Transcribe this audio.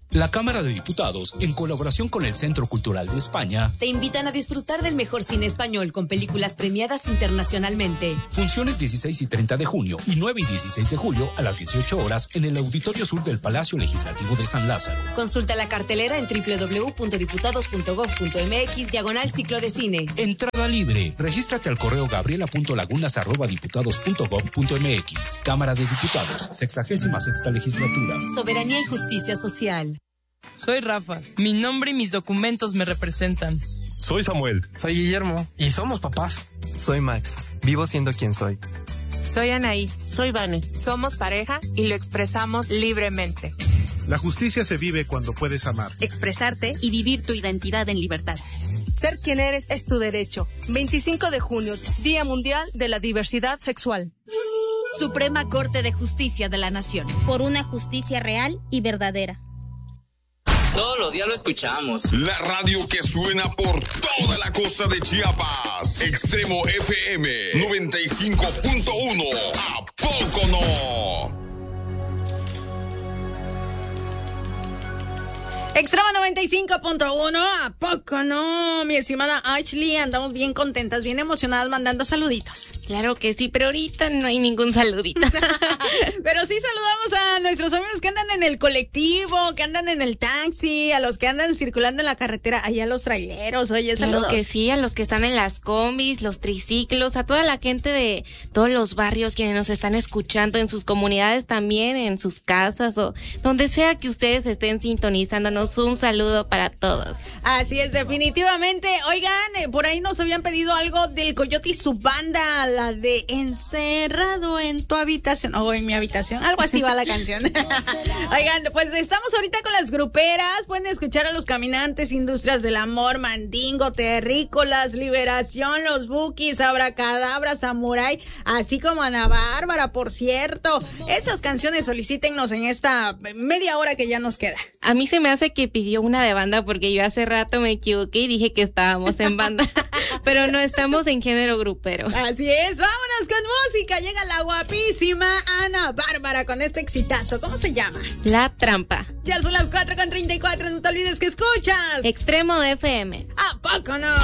La Cámara de Diputados, en colaboración con el Centro Cultural de España, te invitan a disfrutar del mejor cine español con películas premiadas internacionalmente. Funciones 16 y 30 de junio y 9 y 16 de julio a las 18 horas en el Auditorio Sur del Palacio Legislativo de San Lázaro. Consulta la cartelera en www.diputados.gov.mx/ciclo de cine. Entrada libre. Regístrate al correo gabriela.lagunas@diputados.gov.mx. Cámara de Diputados, 66ª legislatura. Soberanía y justicia social. Soy Rafa. Mi nombre y mis documentos me representan. Soy Samuel. Soy Guillermo. Y somos papás. Soy Max. Vivo siendo quien soy. Soy Anaí. Soy Vane. Somos pareja y lo expresamos libremente. La justicia se vive cuando puedes amar, expresarte y vivir tu identidad en libertad. Ser quien eres es tu derecho. 25 de junio, Día Mundial de la Diversidad Sexual. Suprema Corte de Justicia de la Nación. Por una justicia real y verdadera. Todos los días lo escuchamos. La radio que suena por toda la costa de Chiapas. Extremo FM 95.1. ¿A poco no? Extremo 95.1, ¿a poco no? Mi estimada Ashley, andamos bien contentas, bien emocionadas, mandando saluditos. Claro que sí, pero ahorita no hay ningún saludito. Pero sí saludamos a nuestros amigos que andan en el colectivo, que andan en el taxi, a los que andan circulando en la carretera, allá a los traileros, oye, saludos. Claro que sí, a los que están en las combis, los triciclos, a toda la gente de todos los barrios quienes nos están escuchando en sus comunidades también, en sus casas o donde sea que ustedes estén sintonizándonos. Un saludo para todos. Así es, definitivamente. Oigan, por ahí nos habían pedido algo del Coyote y su banda, la de Encerrado en tu habitación, o en mi habitación, algo así va la canción. Oigan, pues estamos ahorita con las gruperas, pueden escuchar a Los Caminantes, Industrias del Amor, Mandingo, Terrícolas, Liberación, Los Bukis, Abracadabra, Samurai, así como Ana Bárbara, por cierto. Esas canciones solicítennos en esta media hora que ya nos queda. A mí se me hace que pidió una de banda porque yo hace rato me equivoqué y dije que estábamos en banda, pero no, estamos en género grupero. Así es, vámonos con música. Llega la guapísima Ana Bárbara con este exitazo. ¿Cómo se llama? La Trampa. Ya son las 4:34, no te olvides que escuchas Extremo FM. ¿A poco no?